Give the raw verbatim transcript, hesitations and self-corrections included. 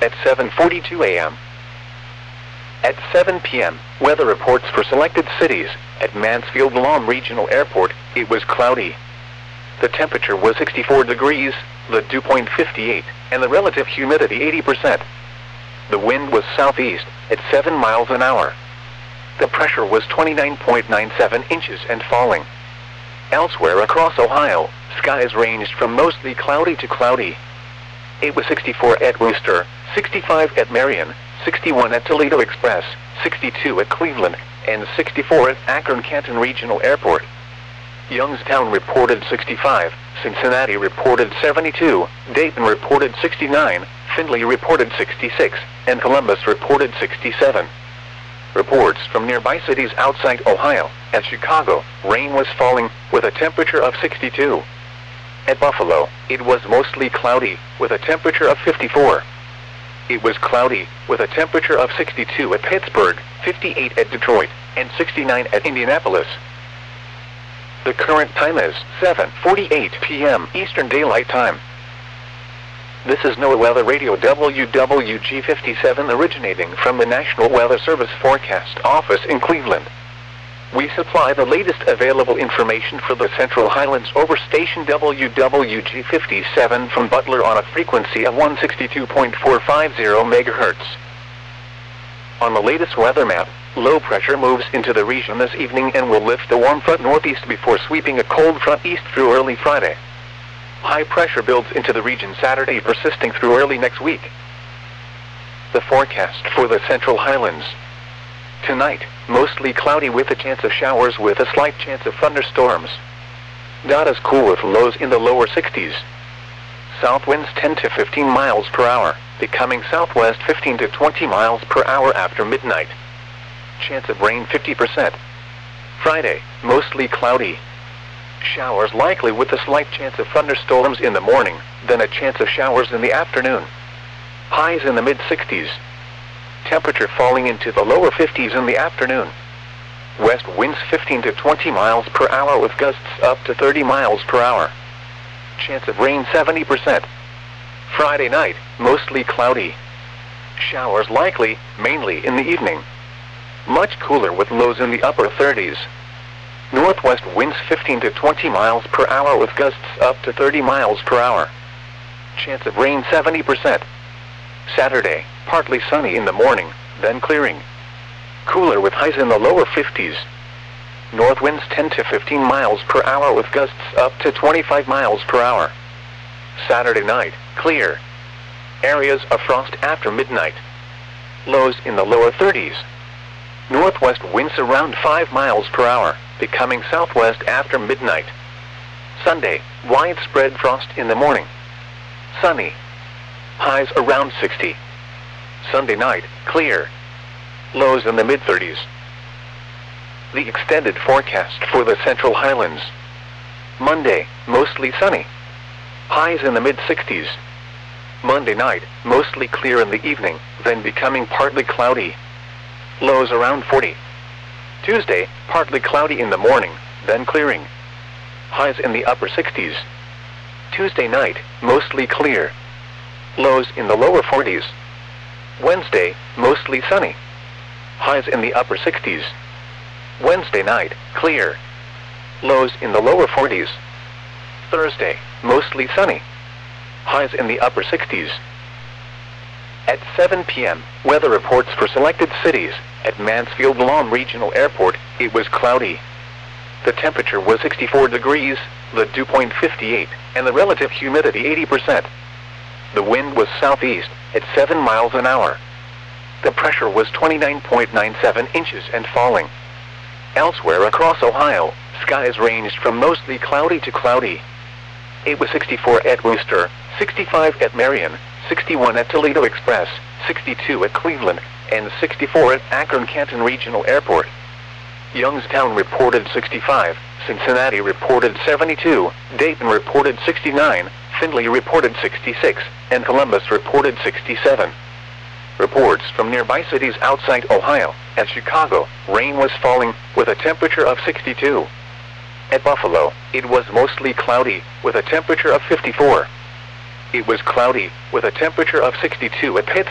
at seven forty-two a m At seven p m, weather reports for selected cities. At Mansfield Lahm Regional Airport, it was cloudy. The temperature was sixty-four degrees, the dew point fifty-eight, and the relative humidity eighty percent. The wind was southeast, at seven miles an hour. The pressure was twenty-nine point nine seven inches and falling. Elsewhere across Ohio, skies ranged from mostly cloudy to cloudy. It was sixty-four at Wooster, sixty-five at Marion, sixty-one at Toledo Express, sixty-two at Cleveland, and sixty-four at Akron-Canton Regional Airport. Youngstown reported sixty-five, Cincinnati reported seventy-two, Dayton reported sixty-nine, Findlay reported sixty-six, and Columbus reported sixty-seven. Reports from nearby cities outside Ohio. At Chicago, rain was falling, with a temperature of sixty-two. At Buffalo, it was mostly cloudy, with a temperature of fifty-four. It was cloudy, with a temperature of sixty-two at Pittsburgh, fifty-eight at Detroit, and sixty-nine at Indianapolis. The current time is seven forty-eight p m Eastern Daylight Time. This is NOAA Weather Radio W W G fifty-seven originating from the National Weather Service Forecast Office in Cleveland. We supply the latest available information for the Central Highlands over station W W G fifty-seven from Butler on a frequency of one sixty-two point four five zero megahertz. On the latest weather map, low pressure moves into the region this evening and will lift the warm front northeast before sweeping a cold front east through early Friday. High pressure builds into the region Saturday, persisting through early next week. The forecast for the Central Highlands. Tonight, mostly cloudy with a chance of showers with a slight chance of thunderstorms. Not as cool with lows in the lower sixties. South winds ten to fifteen miles per hour, becoming southwest fifteen to twenty miles per hour after midnight. Chance of rain fifty percent. Friday, mostly cloudy. Showers likely with a slight chance of thunderstorms in the morning, then a chance of showers in the afternoon. Highs in the mid sixties. Temperature falling into the lower fifties in the afternoon. West winds fifteen to twenty miles per hour with gusts up to thirty miles per hour. Chance of rain seventy percent. Friday night, mostly cloudy. Showers likely, mainly in the evening. Much cooler with lows in the upper thirties. Northwest winds fifteen to twenty miles per hour with gusts up to thirty miles per hour. Chance of rain seventy percent. Saturday, partly sunny in the morning, then clearing. Cooler with highs in the lower fifties. North winds ten to fifteen miles per hour with gusts up to twenty-five miles per hour. Saturday night, clear. Areas of frost after midnight. Lows in the lower thirties. Northwest winds around five miles per hour, becoming southwest after midnight. Sunday, widespread frost in the morning. Sunny. Highs around sixty. Sunday night, clear. Lows in the mid thirties. The extended forecast for the Central Highlands. Monday, mostly sunny. Highs in the mid sixties. Monday night, mostly clear in the evening, then becoming partly cloudy. Lows around forty. Tuesday, partly cloudy in the morning, then clearing. Highs in the upper sixties. Tuesday night, mostly clear. Lows in the lower forties. Wednesday, mostly sunny. Highs in the upper sixties. Wednesday night, clear. Lows in the lower forties. Thursday, mostly sunny. Highs in the upper sixties. At seven p m, weather reports for selected cities. At Mansfield Lahm Regional Airport, it was cloudy. The temperature was sixty-four degrees, the dew point fifty-eight, and the relative humidity eighty percent. The wind was southeast, at seven miles an hour. The pressure was twenty-nine point nine seven inches and falling. Elsewhere across Ohio, skies ranged from mostly cloudy to cloudy. It was sixty-four at Wooster, sixty-five at Marion, sixty-one at Toledo Express, sixty-two at Cleveland, and sixty-four at Akron-Canton Regional Airport. Youngstown reported sixty-five, Cincinnati reported seventy-two, Dayton reported sixty-nine, Findlay reported sixty-six, and Columbus reported sixty-seven. Reports from nearby cities outside Ohio. At Chicago, rain was falling, with a temperature of sixty-two. At Buffalo, it was mostly cloudy, with a temperature of fifty-four. It was cloudy, with a temperature of sixty-two at Pittsburgh.